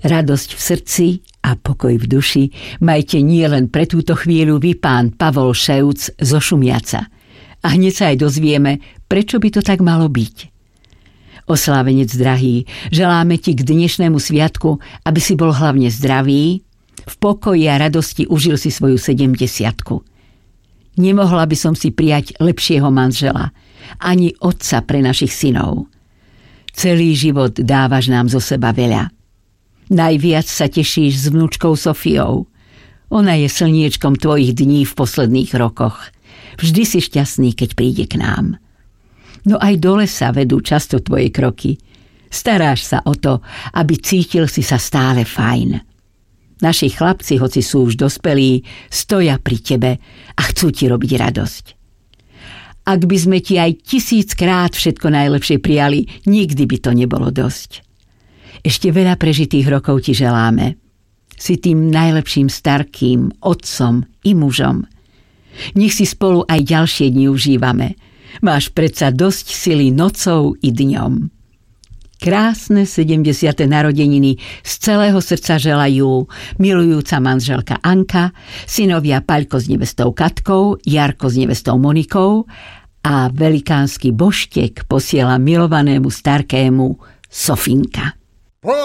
Radosť v srdci a pokoj v duši majte nielen pre túto chvíľu vy, pán Pavol Ševc zo Šumiaca. A hneď sa aj dozvieme, prečo by to tak malo byť. Oslávenec drahý, želáme ti k dnešnému sviatku, aby si bol hlavne zdravý, v pokoji a radosti užil si svoju 70-ku. Nemohla by som si prijať lepšieho manžela, ani otca pre našich synov. Celý život dávaš nám zo seba veľa. Najviac sa tešíš s vnúčkou Sofiou. Ona je slniečkom tvojich dní v posledných rokoch. Vždy si šťastný, keď príde k nám. No aj do lesa vedú často tvoje kroky. Staráš sa o to, aby cítil si sa stále fajn. Naši chlapci, hoci sú už dospelí, stoja pri tebe a chcú ti robiť radosť. Ak by sme ti aj 1000-krát všetko najlepšie prijali, nikdy by to nebolo dosť. Ešte veľa prežitých rokov ti želáme. Si tým najlepším starkým, otcom i mužom. Nech si spolu aj ďalšie dni užívame. Máš predsa dosť sily nocou i dňom. Krásne 70. narodeniny z celého srdca želajú milujúca manželka Anka, synovia Paľko s nevestou Katkou, Jarko s nevestou Monikou a velikánsky boštek posiela milovanému starkému Sofinka.